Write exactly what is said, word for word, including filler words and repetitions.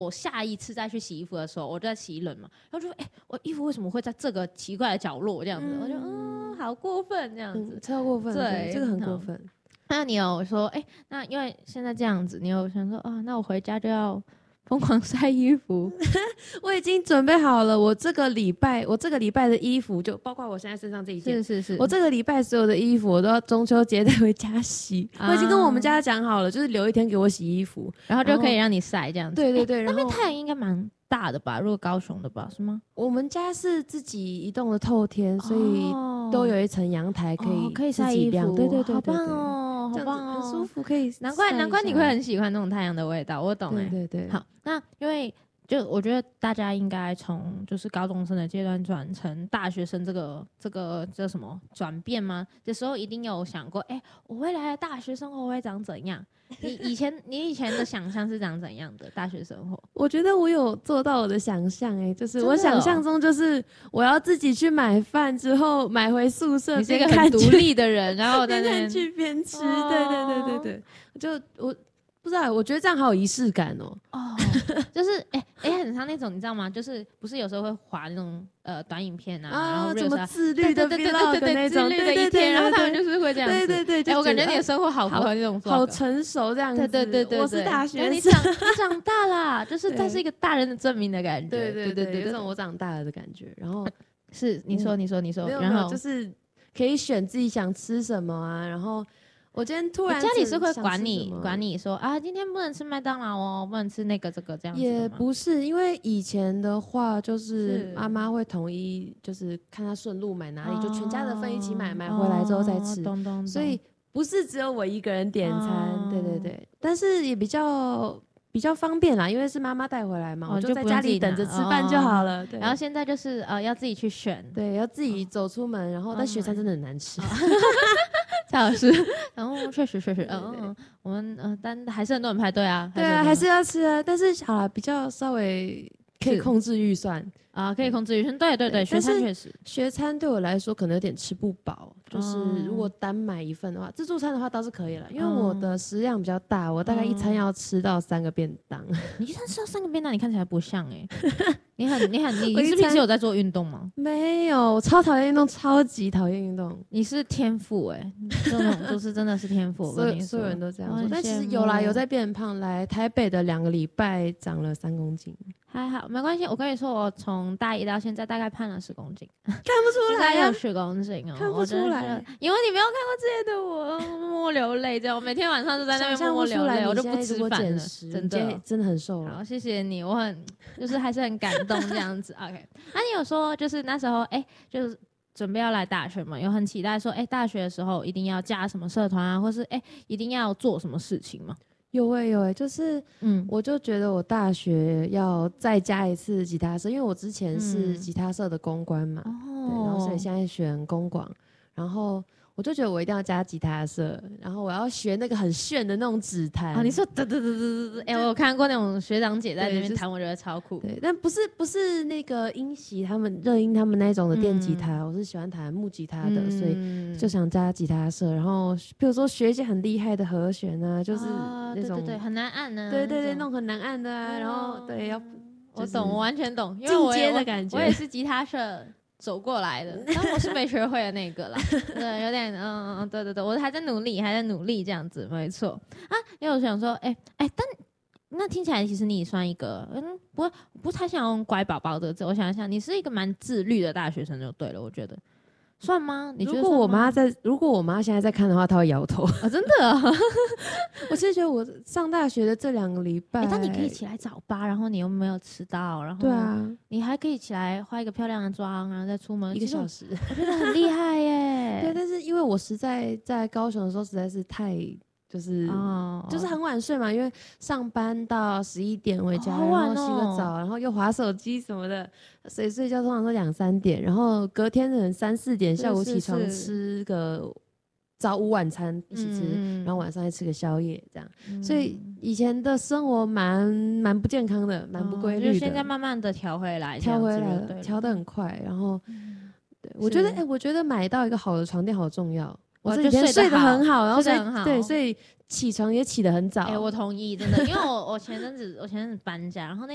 我下一次再去洗衣服的时候，我就在洗衣轮嘛，然后就说，哎、欸，我衣服为什么会在这个奇怪的角落这样子？嗯、我就嗯，好过分这样子， 嗯、超过分，对，对这个很过分。 那你有说，哎、欸，那因为现在这样子，你有想说，啊，那我回家就要疯狂晒衣服？ 我已经准备好了，我这个礼拜，我这个礼拜的衣服，就包括我现在身上这一件， 是是是， 我这个礼拜所有的衣服，我都要中秋节带回家洗。啊、我已经跟我们家讲好了，就是留一天给我洗衣服， 然后就可以让你晒这样子。 对对对， 欸、那边太阳应该蛮大的吧？如果高雄的吧，是吗？ 我们家是自己一栋的透天，所以都有一层阳台可以、 哦、可以晒衣服。 对对对， 好棒哦，好棒哦， 很舒服，可以。 难怪难怪你会很喜欢那种太阳的味道，我懂哎、欸。 对对对， 好，那因为。就我觉得大家应该从就是高中生的阶段转成大学生这个这个叫什么转变吗？的时候一定有想过，哎、欸，我未来的大学生活会长怎样？你以前你以前的想象是长怎样的大学生活？ 我觉得我有做到我的想象，哎，就是我想象中就是我要自己去买饭，之后买回宿舍， 你是一个很独立的人，然后在那边去边吃，哦、对对对对对，就我。不知道，我觉得这样好有仪式感哦。 哦，就是哎哎、欸欸，很像那种你知道吗？就是不是有时候会滑那种呃短影片啊，啊然后什么自律的 vlog 那种， 自律的一天，然后他们就是会这样子。 对对对， 哎、欸，我感觉你的生活好符合那种好，好成熟这样子。 对对对对， 我是大学生， 你长你长大啦，就是这是一个大人的证明的感觉。 对对对对，有种我长大了的感觉。然后是你说你说你说， 没有然后就是可以选自己想吃什么啊，然后。我今天突然家里是会管你管你说啊，今天不能吃麦当劳哦，不能吃那个这个这样子。 也不是，因为以前的话就是妈妈会统一，就是看她顺路买哪里，就全家的份一起买，买回来之后再吃。 咚咚咚。 所以不是只有我一个人点餐，对对对。但是也比较比较方便啦，因为是妈妈带回来嘛，我就在家里等着吃饭就好了。 然后现在就是呃要自己去选， 对，要自己走出门，然后但学餐真的很难吃。 蔡老师，然后确实确实，嗯嗯，我们嗯，但还是很多人排队啊。 对啊，还是要吃啊，但是好了，比较稍微可以控制预算啊，可以控制预算。对对对，学餐确实， 学餐对我来说可能有点吃不饱，就是如果单买一份的话，自助餐的话倒是可以了，因为我的食量比较大，我大概一餐要吃到三个便当。 你一餐吃到三个便当，你看起来不像哎。你很你很你你是平时有在做运动吗？ 没有，我超讨厌运动，超级讨厌运动。 你是天赋哎、欸，这种就是真的是天赋。 所有所有人都这样说，但其实有啦，有在变胖。来台北的两个礼拜长了三公斤， 还好没关系。我跟你说，我从大一到现在大概胖了十公斤， 看不出来呀、啊，有十公斤哦， 看不出来， 因为你没有看过之前的我，默默流泪这样，我每天晚上都在那边默默流泪，我就不吃饭了，真的真的很瘦了。 好，谢谢你，我很就是还是很感动这样子。OK， 那、啊、你有说就是那时候哎、欸，就是准备要来大学嘛，有很期待说哎、欸，大学的时候一定要加什么社团啊，或是哎、欸、一定要做什么事情吗？ 有哎、欸、有哎、欸，就是嗯，我就觉得我大学要再加一次吉他社，因为我之前是吉他社的公关嘛，嗯、对，然后所以现在选公广，然后。我就觉得我一定要加吉他社，然后我要学那个很炫的那种指弹。 啊，你说得得得得得，哎，我有看过那种学长姐在那边弹，就是，我觉得超酷。 对，但不是不是那个英喜他们热音他们那种的电吉他，嗯、我是喜欢弹木吉他的，嗯、所以就想加吉他社。然后比如说学一些很厉害的和弦啊，就是那种、哦、 对对对很难按呢、啊， 对对对，那种很难按的啊。哦、然后对要、就是， 我懂，我完全懂，因为我进阶的感觉， 我也是吉他社。走过来的，但我是没学会的那个啦，对，有点嗯嗯，对对对，我还在努力，还在努力这样子，没错啊。因为我想说，哎、欸、哎、欸，但那听起来其实你算一个，嗯，不不太想用乖宝宝这个字，我想一想，你是一个蛮自律的大学生就对了，我觉得。算吗？你觉得如果我妈在，如果我妈现在在看的话，她会摇头啊！真的、啊， 我是觉得我上大学的这两个礼拜， 欸，但你可以起来早八，然后你又没有迟到，然后对啊， 你还可以起来化一个漂亮的妆，然后再出门一个小时， 我觉得很厉害耶。 对，但是因为我实在在高雄的时候实在是太。就是、哦、就是很晚睡嘛，因为上班到十一点回家，哦、然后洗个澡，然后又滑手机什么的，所以睡觉通常都两三点，然后隔天可能三四点下午起床吃个早午晚餐一起吃，嗯、然后晚上再吃个宵夜这样，嗯、所以以前的生活蛮蛮不健康的，蛮不规律的。 哦、就现在慢慢的调回来， 调回来了，调得很快，然后，嗯、对我觉得哎、欸，我觉得买到一个好的床垫好重要。我这几天睡得很好，然后睡得对，所以起床也起得很早。 哎、欸，我同意，真的，因为我我前阵子我前阵子搬家，然后那。